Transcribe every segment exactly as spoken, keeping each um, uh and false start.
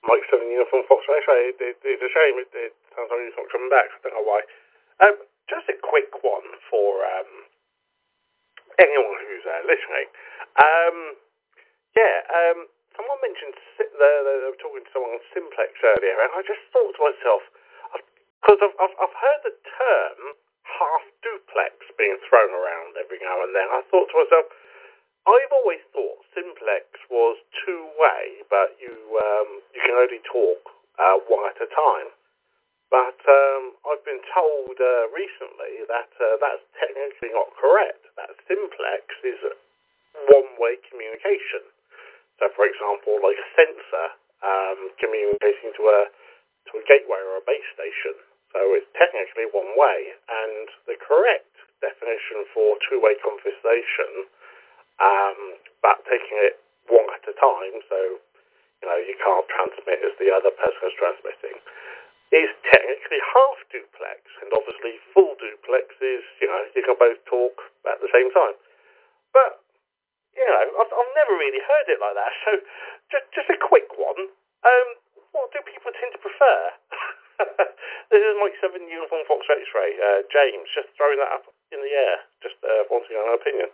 Mike seven Uniform Fox X-Ray. It, it, it's a shame. It, it sounds like he's not coming back. I don't know why. Um, just a quick one for um, anyone who's uh, listening. Um, yeah, um, someone mentioned, they, they were talking to someone on Simplex earlier, and I just thought to myself, because I've, I've, I've heard the term half-duplex being thrown around every now and then. I thought to myself, I've always thought Simplex was two-way, but you um, you can only talk uh, one at a time. But um, I've been told uh, recently that uh, that's technically not correct. That Simplex is one-way communication. So, for example, like a sensor um, communicating to a to a gateway or a base station. So it's technically one way. And the correct definition for two-way conversation, um, but taking it one at a time, so you know you can't transmit as the other person is transmitting, is technically half duplex. And obviously, full duplex is you know you can both talk at the same time. But you know, I've, I've never really heard it like that. So just just a quick one. Um, what do people tend to prefer? This is Mike seven Uniform Fox X-Ray. Uh, James, just throwing that up in the air. Just uh, wanting an opinion.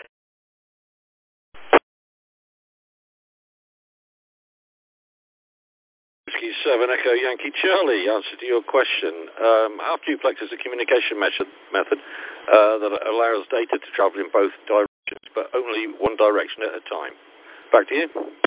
Whiskey seven Echo Yankee Charlie, answer to your question. Um, half duplex is a communication method, method uh, that allows data to travel in both directions, but only one direction at a time. Back to you.